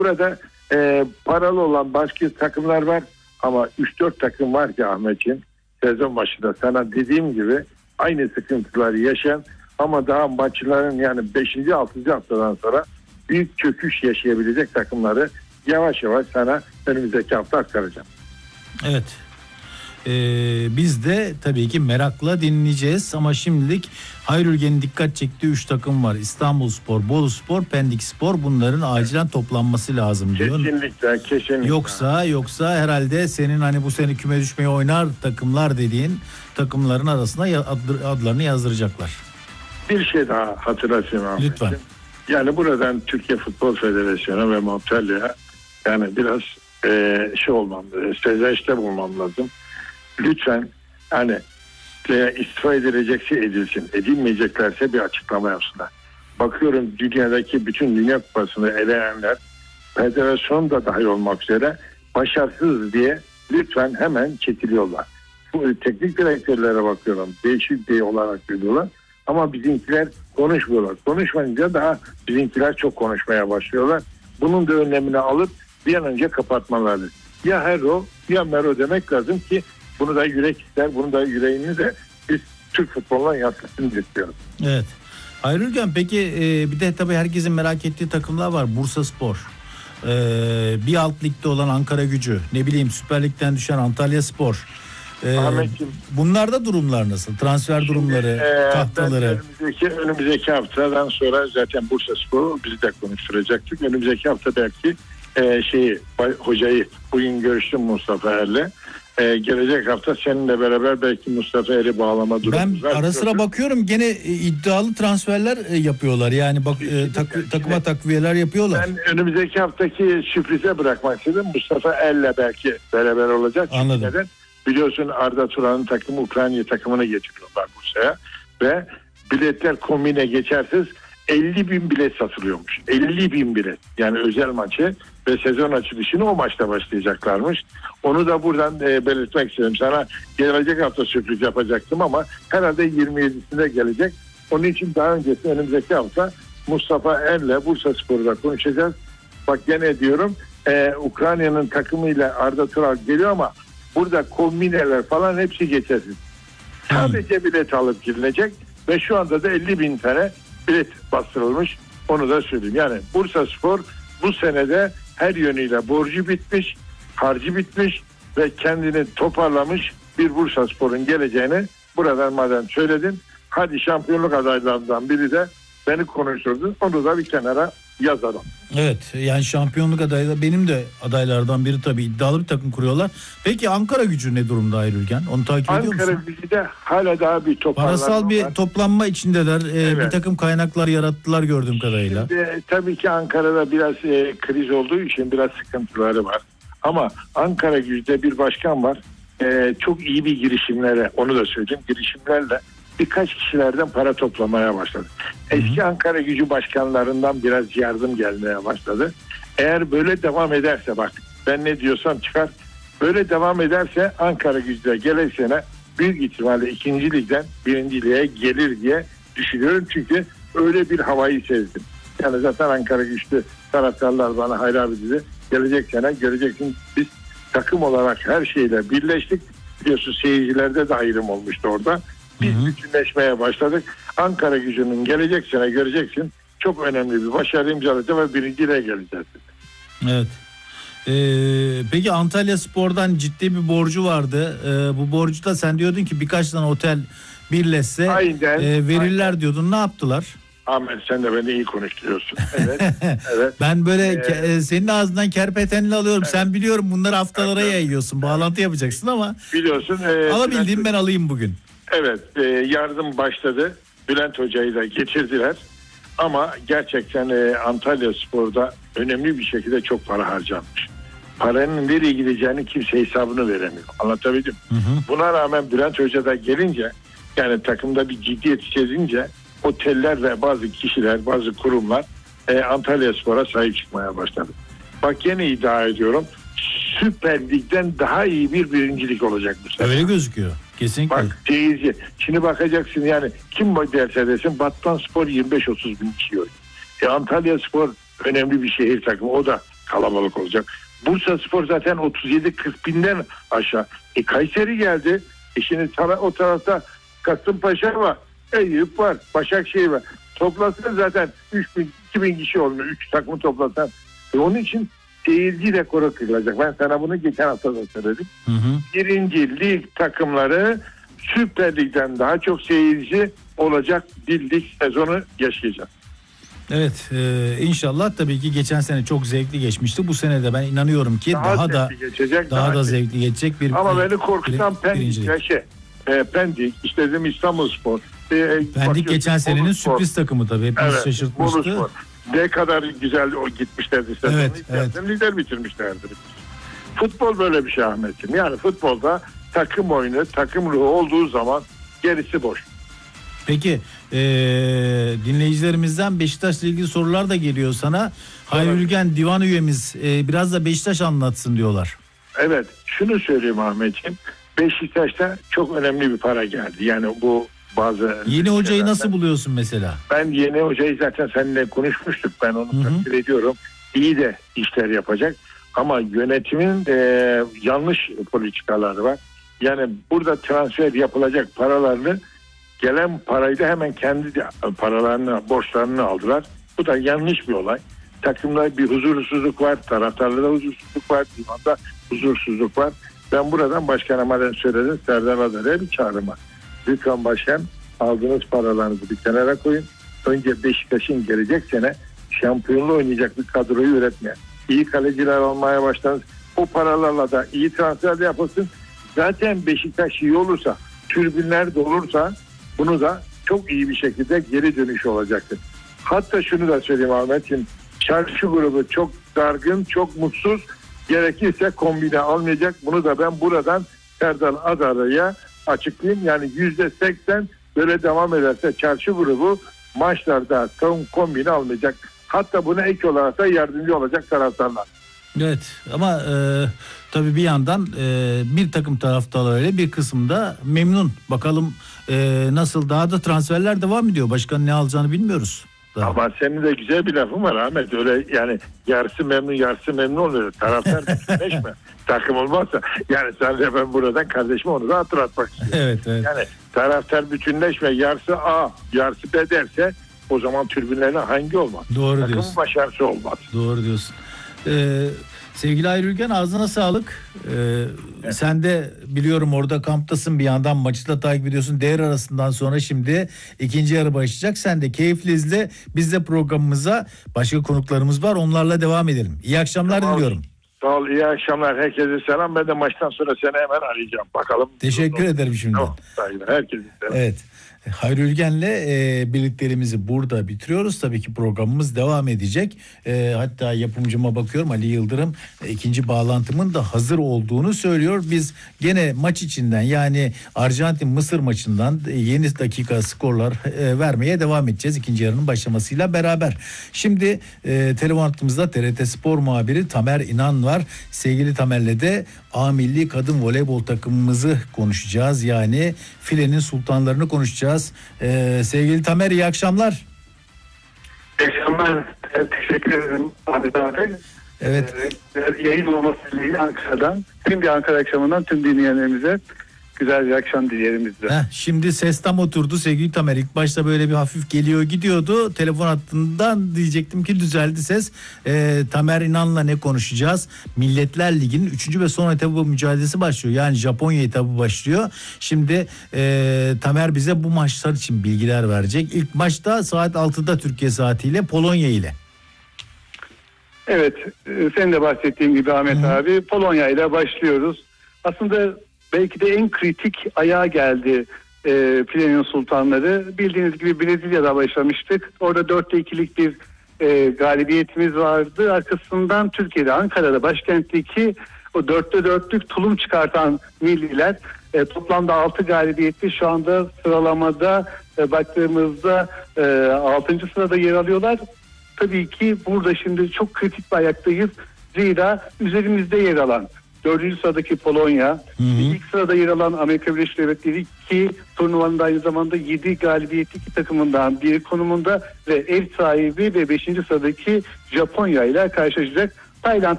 Burada paralı olan başka takımlar var ama 3-4 takım var ki Ahmetciğim, sezon başında sana dediğim gibi aynı sıkıntıları yaşayan ama daha maçların yani 5. 6. haftadan sonra büyük çöküş yaşayabilecek takımları yavaş yavaş sana önümüzdeki hafta aktaracağım. Evet. Biz de tabii ki merakla dinleyeceğiz ama şimdilik Hayrülgen'in dikkat çektiği 3 takım var. İstanbulspor, Boluspor, Pendikspor, bunların acilen toplanması lazım diyor. Kesinlikle. Yoksa herhalde senin hani bu sene küme düşmeye oynar takımlar dediğin takımların arasına adlarını yazdıracaklar. Bir şey daha hatırlatayım Ahmet'ciğim. Lütfen. Yani buradan Türkiye Futbol Federasyonu ve Montpellier'e yani biraz sezonçta bulmam lazım. Lütfen hani istifa edilecekse edilsin. Edilmeyeceklerse bir açıklama yapsınlar. Bakıyorum dünyadaki bütün Dünya Kupası'nı elenenler, federasyon da dahil olmak üzere başarısız diye lütfen hemen çekiliyorlar. Bu teknik direktörlere bakıyorum. Değişik diye olarak görüyorlar. Ama bizimkiler konuşmuyorlar. Konuşmayınca daha bizimkiler çok konuşmaya başlıyorlar. Bunun da önlemini alıp bir an önce kapatmaları. Ya Hero ya Mero demek lazım ki bunu da yürek ister. Bunu da yüreğini de biz Türk futboluna yansıtsın istiyoruz. Evet. Hayrülgen peki bir de tabii herkesin merak ettiği takımlar var. Bursaspor. Bir alt ligde olan Ankaragücü. Ne bileyim Süper Lig'den düşen Antalyaspor. Bunlarda durumlar nasıl? Transfer durumları, tahtaları. Önümüzdeki haftadan sonra zaten Bursaspor'u biz de konuşturacaktık. Önümüzdeki hafta belki hocayı bugün görüştüm Mustafa Er'le. Gelecek hafta seninle beraber belki Mustafa Er'i bağlama durumumuz var. Ben ara sıra bakıyorum gene iddialı transferler yapıyorlar. Yani takıma takviyeler yapıyorlar. Ben önümüzdeki haftaki sürprize bırakmak istedim. Mustafa Er'le belki beraber olacak. Anladım. Neden? Biliyorsun Arda Turan'ın takımı Ukrayna takımına getiriyorlar Bursa'ya ve biletler kombine geçersiz 50.000 bilet satılıyormuş. 50.000 bilet. Yani özel maçı ve sezon açılışını o maçta başlayacaklarmış. Onu da buradan belirtmek istedim. Sana gelecek hafta sürpriz yapacaktım ama herhalde 27'sinde gelecek. Onun için daha öncesi önümüzdeki hafta Mustafa Er'le Bursaspor'da konuşacağız. Bak gene diyorum Ukrayna'nın takımıyla Arda Turan geliyor ama burada kombineler falan hepsi geçersiz. Sadece bilet alıp girilecek ve şu anda da 50.000 tane bilet bastırılmış. Onu da söyleyeyim. Yani Bursaspor bu senede her yönüyle borcu bitmiş, harcı bitmiş ve kendini toparlamış bir Bursaspor'un geleceğini buradan madem söyledin. Hadi şampiyonluk adaylarından biri de beni konuşturdu. Onu da bir kenara yazalım. Evet, yani şampiyonluk adayı benim de adaylardan biri, tabii iddialı bir takım kuruyorlar. Peki Ankaragücü ne durumda Hayrülgen? Onu takip ediyor musun? Ankaragücü'de hala daha bir toparlanma parasal bir var. Toplanma içindeler. Evet. Bir takım kaynaklar yarattılar gördüğüm kadarıyla. Şimdi, tabii ki Ankara'da biraz kriz olduğu için biraz sıkıntıları var. Ama Ankaragücü'de bir başkan var. Çok iyi bir girişimlere, onu da söyleyeyim, girişimlerle birkaç kişilerden para toplamaya başladı. Eski Ankaragücü başkanlarından biraz yardım gelmeye başladı. Eğer böyle devam ederse, bak ben ne diyorsam çıkar, böyle devam ederse Ankaragücü'de gelecek sene büyük ihtimalle 2. ligden 1. lige gelir diye düşünüyorum. Çünkü öyle bir havayı sezdim. Yani zaten Ankaragücü taraftarlar bana hayır abi dedi. Gelecek sene göreceksin, biz takım olarak her şeyle birleştik. Biliyorsun seyircilerde de ayrım olmuştu orada. Biz bütünleşmeye başladık. Ankaragücü'nün gelecek sene göreceksin çok önemli bir başarı imzalayacak ve 1. lige geleceğiz. Evet. Peki Antalyaspor'dan ciddi bir borcu vardı. Bu borcu da sen diyordun ki birkaç tane otel birleşse verirler diyordun. Ne yaptılar? Ahmet sen de beni iyi konuşturuyorsun. Evet. Evet. Ben böyle senin ağzından kerpetenli alıyorum. Evet. Sen biliyorum bunları haftalara yayıyorsun. Bağlantı yapacaksın ama biliyorsun. Alabildiğim ben alayım bugün. Evet. Yardım başladı. Bülent Hoca'yı da getirdiler. Ama gerçekten Antalyaspor'da önemli bir şekilde çok para harcanmış. Paranın nereye gideceğini kimse hesabını veremiyor. Anlatabildim. Buna rağmen Bülent Hoca da gelince, yani takımda bir ciddiyet hissedince oteller ve bazı kişiler, bazı kurumlar Antalyaspor'a sahip çıkmaya başladı. Bak yine iddia ediyorum, Süper Lig'den daha iyi bir birincilik olacak bu sene. Öyle gözüküyor. Kesinlikle. Bak seyirci. Şimdi bakacaksın yani kim derse desin Batmanspor 25-30 bin kişi oynuyor. Antalyaspor önemli bir şehir takımı. O da kalabalık olacak. Bursaspor zaten 37-40 binden aşağı. Kayseri geldi. Şimdi o tarafta Kasımpaşa var. Eyüp var. Başakşehir var. Toplasan zaten 3.000-2.000 kişi olmuyor. 3 takımı toplasan. Onun için seyirci rekoru kırılacak. Ben sana bunu geçen hafta da söyledim. Birinci lig takımları Süper Lig'den daha çok seyirci olacak bir lig sezonu yaşayacak. Evet, inşallah. Tabii ki geçen sene çok zevkli geçmişti. Bu sene de ben inanıyorum ki daha da geçecek, daha da zevkli geçecek bir. Ama beni korkutan Pendik, işte dedim İstanbulspor. Pendik geçen senenin sürpriz takımı tabii. Hepimiz şaşırtmıştı. Boluspor. Ne kadar güzel gitmişlerdi. Evet. Lider bitirmişlerdi. Futbol böyle bir şey Ahmetciğim. Yani futbolda takım oyunu, takım ruhu olduğu zaman gerisi boş. Peki dinleyicilerimizden Beşiktaş'la ilgili sorular da geliyor sana. Hayri Ülgen divan üyemiz biraz da Beşiktaş anlatsın diyorlar. Evet, şunu söyleyeyim Ahmetciğim. Beşiktaş'ta çok önemli bir para geldi. Yani bu bazı... Yeni hocayı nasıl buluyorsun mesela? Ben yeni hocayı zaten seninle konuşmuştuk. Ben onu takdir ediyorum. İyi de işler yapacak. Ama yönetimin yanlış politikaları var. Yani burada transfer yapılacak paralarını, gelen parayı da hemen kendi paralarını, borçlarını aldılar. Bu da yanlış bir olay. Takımda bir huzursuzluk var, taraftarlarda huzursuzluk var, divanda huzursuzluk var. Ben buradan başkanıma da söyledim, Serdar Adar'a bir çağrım var. Lütfen başkan, aldığınız paralarınızı bir kenara koyun. Önce Beşiktaş'ın gelecek sene şampiyonluğu oynayacak bir kadroyu üretmeye. İyi kaleciler almaya başladınız. O paralarla da iyi transfer de yapılsın. Zaten Beşiktaş iyi olursa, tribünler dolursa bunu da çok iyi bir şekilde geri dönüş olacaktır. Hatta şunu da söyleyeyim Ahmetciğim. Çarşı grubu çok dargın, çok mutsuz. Gerekirse kombine almayacak. Bunu da ben buradan Serdar Adar'a açıklayayım. Yani %80 böyle devam ederse çarşı grubu maçlarda kombine almayacak. Hatta buna ek olarak da yardımcı olacak taraftarlar. Evet ama tabii bir yandan bir takım taraftarlarıyla bir kısımda memnun. Bakalım nasıl, daha da transferler devam ediyor. Başkan ne alacağını bilmiyoruz. Daha. Ama senin de güzel bir lafın var Ahmet. Öyle yani yarısı memnun oluyor. Taraftar bütünleşme. Takım olmazsa yani sadece ben buradan kardeşime onu da hatırlatmak istiyorum. Evet. Yani taraftar bütünleşme, yarısı A, yarısı B derse o zaman tribünlerine hangi olmaz? Doğru Takımın diyorsun. başarısı olmaz. Doğru diyorsun. Sevgili Hayri Ülgen, ağzına sağlık. Evet. Sen de biliyorum orada kamptasın, bir yandan maçı da takip ediyorsun. Devre arasından sonra şimdi ikinci yarı başlayacak. Sen de keyifli izle. Biz de programımıza, başka konuklarımız var, onlarla devam edelim. İyi akşamlar diliyorum. Sağ ol, iyi akşamlar. Herkese selam. Ben de maçtan sonra seni hemen arayacağım. Bakalım. Teşekkür ederim şimdiden. Tamam, saygılar. Herkese selam. Evet. Hayri Ülgen'le birliklerimizi burada bitiriyoruz. Tabii ki programımız devam edecek. Hatta yapımcıma bakıyorum, Ali Yıldırım ikinci bağlantımın da hazır olduğunu söylüyor. Biz gene maç içinden, yani Arjantin-Mısır maçından yeni dakika skorlar vermeye devam edeceğiz ikinci yarının başlamasıyla beraber. Şimdi telefon hattımızda TRT Spor muhabiri Tamer İnan var. Sevgili Tamer'le de A Milli Kadın Voleybol takımımızı konuşacağız. Yani filenin sultanlarını konuşacağız. Sevgili Tamer, iyi akşamlar. İyi akşamlar. Teşekkür ederim Ahmet abi. Evet. Yayın olmasıyla Ankara'dan, tüm bir Ankara akşamından tüm dinleyenlerimize güzel bir akşam dileyelim biz de. Şimdi ses tam oturdu sevgili Tamer. İlk başta böyle bir hafif geliyor gidiyordu. Telefon hattından diyecektim ki düzeldi ses. Tamer İnan'la ne konuşacağız? Milletler Ligi'nin 3. ve son etabı mücadelesi başlıyor. Yani Japonya etabı başlıyor. Şimdi Tamer bize bu maçlar için bilgiler verecek. İlk maçta saat 6'da Türkiye saatiyle Polonya ile. Evet, senin de bahsettiğin gibi Ahmet abi, Polonya ile başlıyoruz. Aslında belki de en kritik ayağa geldi Filenin Sultanları. Bildiğiniz gibi Brezilya'da başlamıştık. Orada 4-2'lik bir galibiyetimiz vardı. Arkasından Türkiye'de, Ankara'da, başkentteki o 4'te 4'lük tulum çıkartan milliler toplamda 6 galibiyetli, şu anda sıralamada baktığımızda 6. sırada yer alıyorlar. Tabii ki burada şimdi çok kritik bir ayaktayız. Zira üzerimizde yer alan 4. sıradaki Polonya, ilk sırada yer alan Amerika Birleşik Devletleri ki turnuvanın da aynı zamanda 7 galibiyetli iki takımından biri konumunda ve ev sahibi ve 5. sıradaki Japonya ile karşılaşacak. Tayland